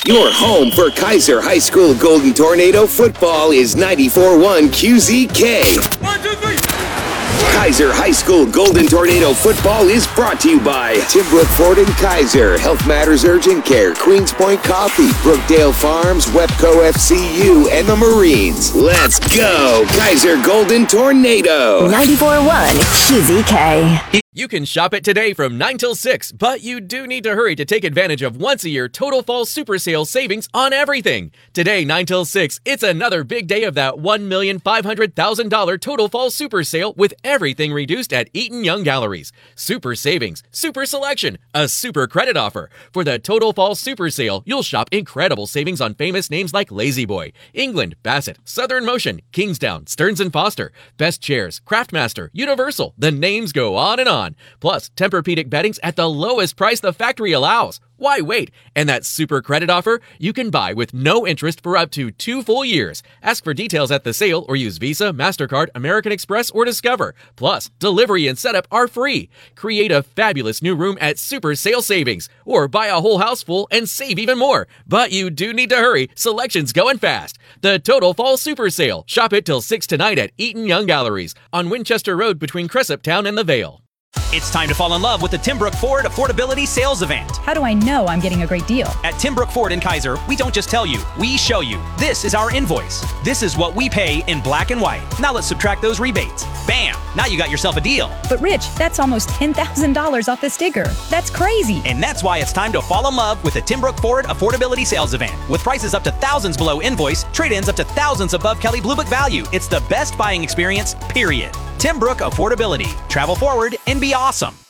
Your home for Kaiser High School Golden Tornado football is 94.1 QZK. 1, 2, 3. Kaiser High School Golden Tornado football is brought to you by Timbrook Ford and Kaiser, Health Matters Urgent Care, Queens Point Coffee, Brookdale Farms, Webco FCU, and the Marines. Let's go, Kaiser Golden Tornado. 94.1 QZK. You can shop it today from 9 till 6, but you do need to hurry to take advantage of once-a-year Total Fall Super Sale savings on everything. Today, 9 till 6, it's another big day of that $1,500,000 Total Fall Super Sale with everything reduced at Eaton Young Galleries. Super savings, super selection, a super credit offer. For the Total Fall Super Sale, you'll shop incredible savings on famous names like La-Z-Boy, England, Bassett, Southern Motion, Kingsdown, Stearns & Foster, Best Chairs, Craftmaster, Universal. The names go on and on. Plus, Tempur-Pedic beddings at the lowest price the factory allows. Why wait? And that super credit offer you can buy with no interest for up to 2 full years. Ask for details at the sale or use Visa, MasterCard, American Express, or Discover. Plus, delivery and setup are free. Create a fabulous new room at super sale savings. Or buy a whole house full and save even more. But you do need to hurry. Selection's going fast. The Total Fall Super Sale. Shop it till 6 tonight at Eaton Young Galleries on Winchester Road between Cressup Town and the Vale. It's time to fall in love with the Timbrook Ford Affordability Sales Event. How do I know I'm getting a great deal? At Timbrook Ford in Kaiser, we don't just tell you, we show you. This is our invoice. This is what we pay in black and white. Now let's subtract those rebates. Bam! Now you got yourself a deal. But Rich, that's almost $10,000 off the sticker. That's crazy. And that's why it's time to fall in love with the Timbrook Ford Affordability Sales Event. With prices up to thousands below invoice, trade-ins up to thousands above Kelley Blue Book value. It's the best buying experience, period. Timbrook Affordability. Travel forward and be awesome.